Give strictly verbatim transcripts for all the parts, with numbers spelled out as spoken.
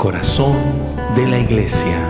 corazón de la Iglesia.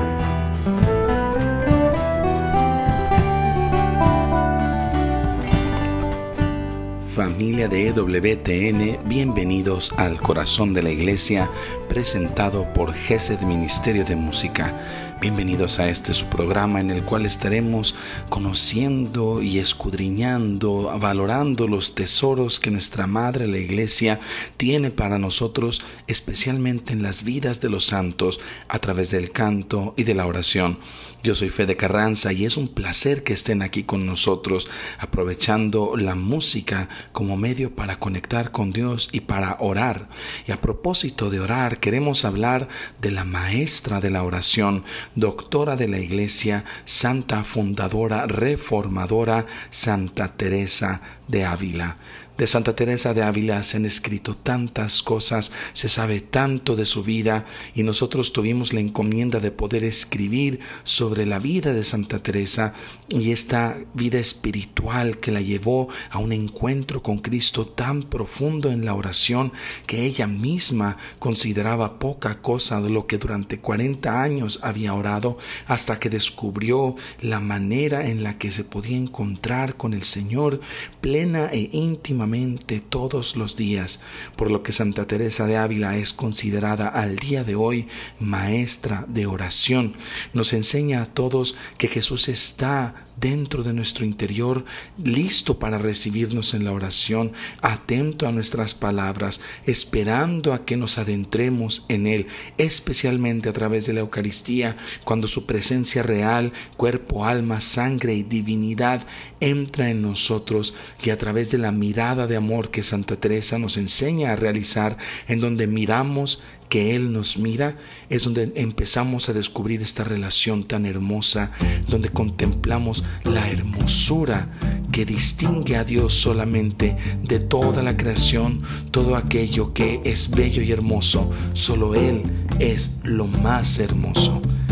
Familia de E W T N, bienvenidos al Corazón de la Iglesia, presentado por Gesed Ministerio de Música. Bienvenidos a este su programa en el cual estaremos conociendo y escudriñando, valorando los tesoros que nuestra Madre, la Iglesia, tiene para nosotros, especialmente en las vidas de los santos, a través del canto y de la oración. Yo soy Fede Carranza y es un placer que estén aquí con nosotros, aprovechando la música como medio para conectar con Dios y para orar. Y a propósito de orar, queremos hablar de la maestra de la oración, doctora de la Iglesia, santa fundadora, reformadora, Santa Teresa de Ávila. De Santa Teresa de Ávila se han escrito tantas cosas, se sabe tanto de su vida y nosotros tuvimos la encomienda de poder escribir sobre la vida de Santa Teresa y esta vida espiritual que la llevó a un encuentro con Cristo tan profundo en la oración que ella misma consideraba poca cosa de lo que durante cuarenta años había orado, hasta que descubrió la manera en la que se podía encontrar con el Señor plena e íntima todos los días, por lo que Santa Teresa de Ávila es considerada al día de hoy maestra de oración. Nos enseña a todos que Jesús está dentro de nuestro interior, listo para recibirnos en la oración, atento a nuestras palabras, esperando a que nos adentremos en Él, especialmente a través de la Eucaristía, cuando su presencia real, cuerpo, alma, sangre y divinidad entra en nosotros, y a través de la mirada de amor que Santa Teresa nos enseña a realizar, en donde miramos que Él nos mira, es donde empezamos a descubrir esta relación tan hermosa, donde contemplamos la hermosura que distingue a Dios solamente de toda la creación. Todo aquello que es bello y hermoso, solo Él es lo más hermoso.